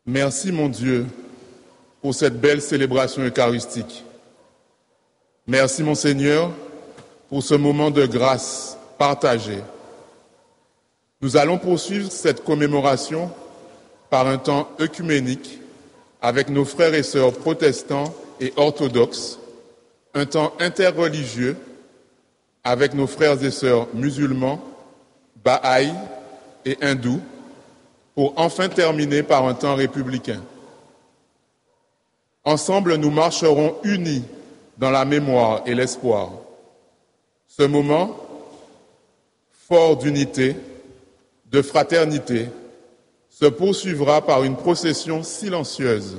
Merci mon Dieu pour cette belle célébration eucharistique. Merci mon Seigneur pour ce moment de grâce partagé. Nous allons poursuivre cette commémoration par un temps œcuménique avec nos frères et sœurs protestants et orthodoxes, un temps interreligieux avec nos frères et sœurs musulmans, bahaïs et hindous, pour enfin terminer par un temps républicain. Ensemble, nous marcherons unis dans la mémoire et l'espoir. Ce moment, fort d'unité, de fraternité, se poursuivra par une procession silencieuse.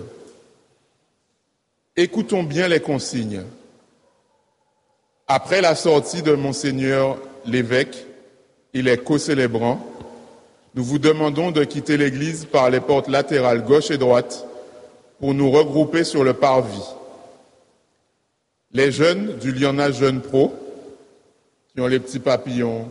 Écoutons bien les consignes. Après la sortie de Monseigneur l'évêque et les co-célébrants, nous vous demandons de quitter l'église par les portes latérales gauche et droite pour nous regrouper sur le parvis. Les jeunes du Liona Jeune Pro, qui ont les petits papillons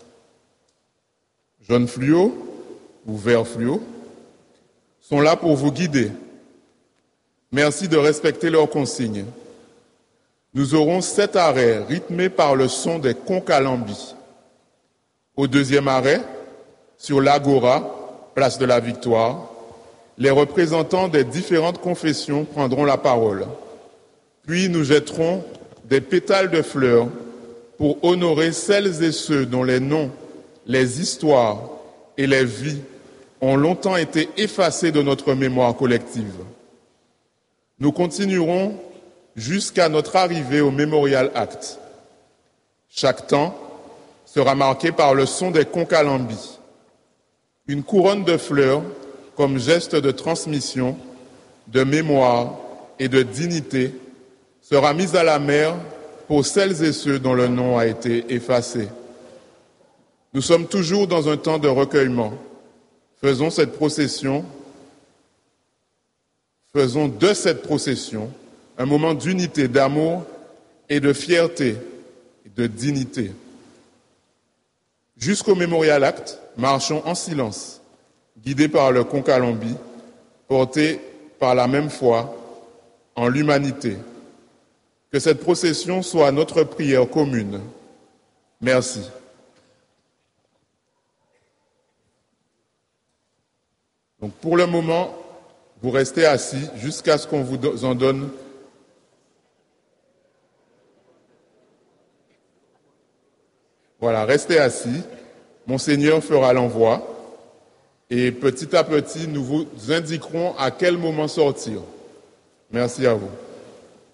jaune fluo ou vert fluo, sont là pour vous guider. Merci de respecter leurs consignes. Nous aurons 7 arrêts rythmés par le son des concalambis. Au deuxième arrêt, sur l'Agora, place de la Victoire, les représentants des différentes confessions prendront la parole. Puis nous jetterons des pétales de fleurs pour honorer celles et ceux dont les noms, les histoires et les vies ont longtemps été effacés de notre mémoire collective. Nous continuerons jusqu'à notre arrivée au Memorial Act. Chaque temps sera marqué par le son des concalambis. Une couronne de fleurs comme geste de transmission, de mémoire et de dignité sera mise à la mer pour celles et ceux dont le nom a été effacé. Nous sommes toujours dans un temps de recueillement. Faisons de cette procession un moment d'unité, d'amour et de fierté et de dignité. Jusqu'au Memorial Act, marchons en silence, guidés par le concalambi, portés par la même foi en l'humanité. Que cette procession soit notre prière commune. Merci. Donc pour le moment, vous restez assis jusqu'à ce qu'on vous en donne. Voilà, restez assis. Monseigneur fera l'envoi. Et petit à petit, nous vous indiquerons à quel moment sortir. Merci à vous.